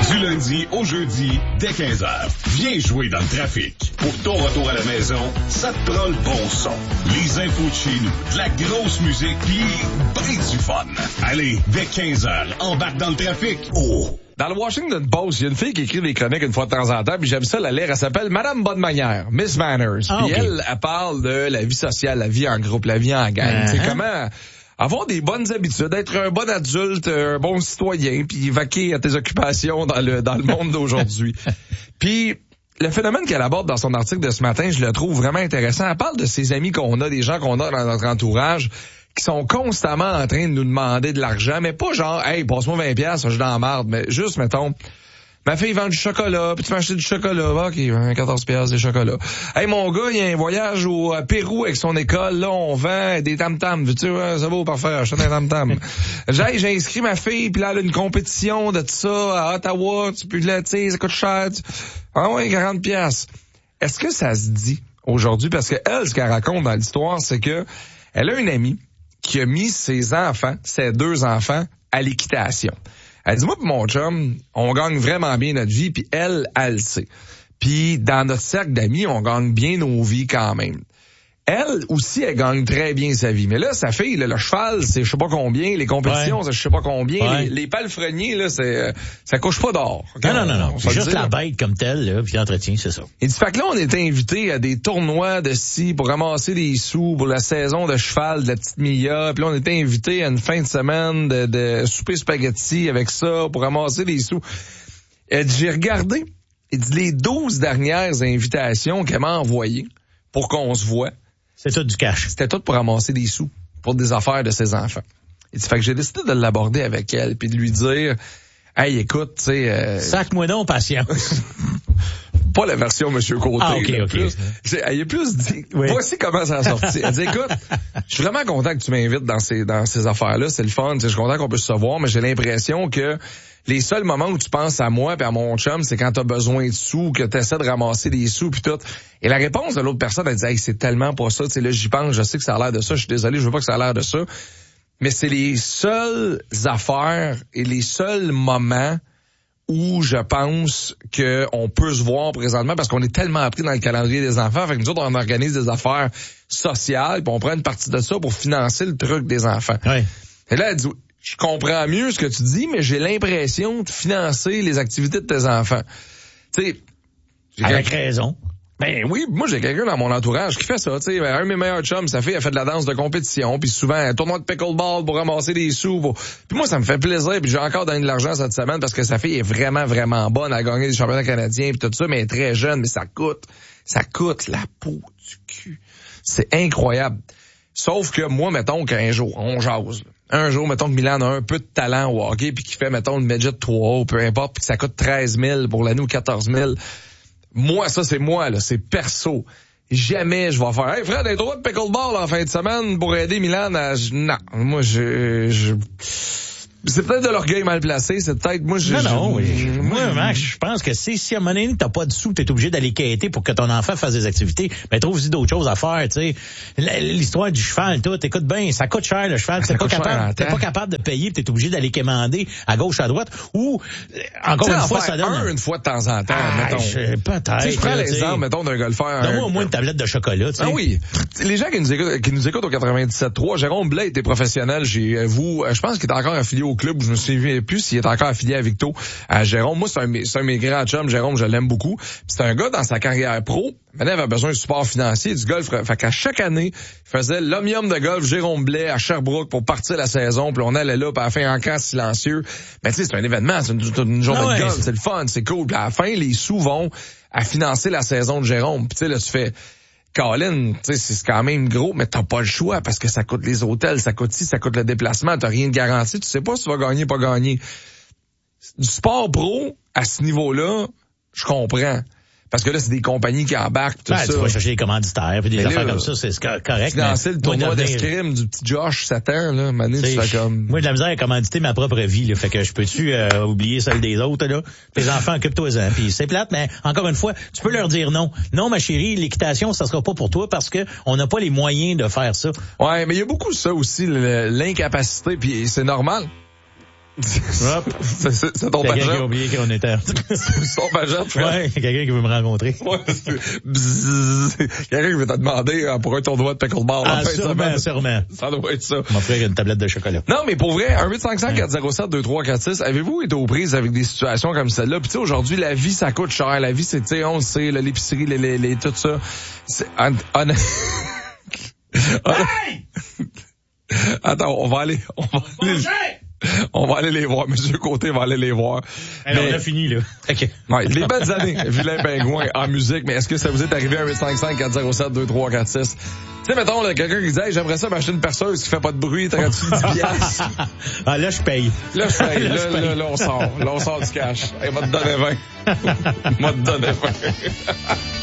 Du lundi au jeudi, dès 15h. Viens jouer dans le trafic. Pour ton retour à la maison, ça te prend le bon son. Les infos de chez nous, de la grosse musique, pis ben du fun. Allez, dès 15h, embarque dans le trafic. Oh! Dans le Washington Post, il y a une fille qui écrit des chroniques une fois de temps en temps, puis j'aime ça la lire. Elle s'appelle Madame Bonne Manière, Miss Manners. Puis elle parle de la vie sociale, la vie en groupe, la vie en gang. C'est comment avoir des bonnes habitudes, être un bon adulte, un bon citoyen, puis vaquer à tes occupations dans le monde d'aujourd'hui. Puis le phénomène qu'elle aborde dans son article de ce matin, je le trouve vraiment intéressant. Elle parle de ses amis qu'on a, des gens qu'on a dans notre entourage, qui sont constamment en train de nous demander de l'argent, mais pas genre, hey, passe-moi 20$, je suis dans la marde, mais juste, mettons, ma fille vend du chocolat, puis tu m'as acheté du chocolat, ok, 14$ des chocolats. Hey, mon gars, il y a un voyage au Pérou avec son école, là, on vend des tam-tams, veux-tu, ça vaut parfait, achète un tam-tam. J'ai inscrit ma fille, puis là, elle a une compétition de tout ça à Ottawa, puis là, tu sais, ça coûte cher. Ah ouais, 40$. Est-ce que ça se dit aujourd'hui? Parce que elle, ce qu'elle raconte dans l'histoire, c'est que elle a une amie qui a mis ses 2 enfants, à l'équitation. Elle dit, moi pis mon chum, on gagne vraiment bien notre vie, puis elle le sait. Puis dans notre cercle d'amis, on gagne bien nos vies quand même. Elle aussi, elle gagne très bien sa vie. Mais là, sa fille, là, le cheval, c'est je sais pas combien, les compétitions, c'est je sais pas combien, les palefreniers, là, ça couche pas d'or. Okay? Non. C'est juste la bête comme telle, là, puis l'entretien, c'est ça. Et du fait que là, on était invités à des tournois de scie pour ramasser des sous pour la saison de cheval de la petite Mia. Puis là, on était invités à une fin de semaine de souper spaghetti avec ça pour ramasser des sous. Elle dit, j'ai regardé, il dit, les 12 dernières invitations qu'elle m'a envoyées pour qu'on se voit. C'est tout du cash. C'était tout pour ramasser des sous pour des affaires de ses enfants. Et fait que j'ai décidé de l'aborder avec elle puis de lui dire, hey, écoute, tu sais, sac-moi donc patience. Pas la version Monsieur Côté. Ah, ok. Elle a plus dit, voici comment ça a sorti. Elle dit, écoute, je suis vraiment content que tu m'invites dans ces affaires-là, c'est le fun, je suis content qu'on puisse se voir, mais j'ai l'impression que les seuls moments où tu penses à moi et à mon chum, c'est quand t'as besoin de sous, que t'essaies de ramasser des sous puis tout. Et la réponse de l'autre personne, elle dit, hey, c'est tellement pas ça, tu sais, là, j'y pense, je sais que ça a l'air de ça, je suis désolé, je veux pas que ça a l'air de ça. Mais c'est les seules affaires et les seuls moments où je pense que on peut se voir présentement parce qu'on est tellement appris dans le calendrier des enfants. Fait que nous autres, on organise des affaires sociales puis on prend une partie de ça pour financer le truc des enfants. Oui. Et là, elle dit, je comprends mieux ce que tu dis, mais j'ai l'impression de financer les activités de tes enfants. Tu sais, avec raison. Ben oui, moi j'ai quelqu'un dans mon entourage qui fait ça, tu sais, un de mes meilleurs chums, sa fille a fait de la danse de compétition, puis souvent un tournoi de pickleball pour ramasser des sous. Puis moi ça me fait plaisir, puis j'ai encore donné de l'argent cette semaine parce que sa fille est vraiment vraiment bonne à gagner des championnats canadiens puis tout ça, mais elle est très jeune, mais ça coûte la peau du cul. C'est incroyable. Sauf que moi, mettons qu'un jour, on jase. Un jour, mettons que Milan a un peu de talent au hockey puis qu'il fait, mettons, le midget 3 ou peu importe, puis que ça coûte 13 000 pour l'année ou 14 000. Moi, ça, c'est moi, là. C'est perso. Jamais je vais faire, hey, Fred, un droit de pickleball en fin de semaine pour aider Milan à... Non. Moi, c'est peut-être de l'orgueil mal placé, c'est peut-être... Moi, moi, Max, je pense que si à un moment donné, t'as pas de sous, t'es obligé d'aller quêter pour que ton enfant fasse des activités, ben trouve aussi d'autres choses à faire, tu sais. L'histoire du cheval, tout, écoute bien, ça coûte cher, le cheval, t'es pas capable de payer, t'es obligé d'aller quémander à gauche, à droite, ou, encore une fois, ça donne... une fois de temps en temps, mettons. Peut-être. Si je prends l'exemple, mettons, d'un golfeur... Donne-moi au moins une tablette de chocolat, tu sais. Ah oui. Les gens qui nous écoutent au 97.3, Jérôme Blais était professionnel chez vous. Je pense qu'il est encore affilié au club, je me souviens plus s'il est encore affilié à Victo. Jérôme, moi, c'est un de mes grands chums. Jérôme, je l'aime beaucoup. C'est un gars dans sa carrière pro. Maintenant, il avait besoin de support financier du golf. Fait qu'à chaque année, il faisait l'Omnium de golf Jérôme Blais à Sherbrooke pour partir la saison. Puis on allait là, puis à la fin, en camp silencieux. Ben, tu sais, c'est un événement, c'est une journée de golf, c'est le fun, c'est cool. Puis à la fin, les sous vont à financer la saison de Jérôme. Puis tu sais, là, tu fais... Colin, tu sais, c'est quand même gros, mais t'as pas le choix parce que ça coûte les hôtels, ça coûte ça coûte le déplacement, t'as rien de garanti, tu sais pas si tu vas gagner, pas gagner. Du sport pro, à ce niveau-là, je comprends. Parce que là, c'est des compagnies qui embarquent, tout ça. Tu vas chercher des commanditaires, puis des affaires comme ça, c'est correct. Financer le tournoi d'escrime du petit Josh Satan, là, Manu, tu fais comme... Moi, j'ai de la misère à commanditer ma propre vie, là. Fait que je peux-tu oublier celle des autres, là? Les enfants, occupe-toi-en. Puis c'est plate, mais encore une fois, tu peux leur dire non. Non, ma chérie, l'équitation, ça sera pas pour toi parce que on n'a pas les moyens de faire ça. Ouais, mais il y a beaucoup ça aussi, l'incapacité, puis c'est normal. C'est ton quelqu'un pagette. qui a oublié qu'on était. C'est ton pagette, frère. Ouais, quelqu'un qui veut me rencontrer. Ouais, quelqu'un qui veut te demander pour un tournoi de pickleball. Sûrement. Ça doit être ça. M'offrir une tablette de chocolat. Non, mais pour vrai, 1-855-407-2346, avez-vous été aux prises avec des situations comme celle-là? Puis tu sais, aujourd'hui, la vie, ça coûte cher. La vie, c'est, tu sais, on le sait, l'épicerie, les tout ça. C'est, hey! Attends, on va aller les voir. Monsieur Côté va aller les voir. Alors, on a fini, là. OK. Ouais, les belles années, Vilain Pingouin en musique, mais est-ce que ça vous est arrivé à 855-407-2346? Tu sais, mettons, là, quelqu'un qui dit, hey, j'aimerais ça m'acheter une perceuse qui fait pas de bruit, t'aurais-tu 10 piastres? Ah, là, je paye. Là, on sort. Là, on sort du cash. Hey, va te donner 20. Va te donner 20.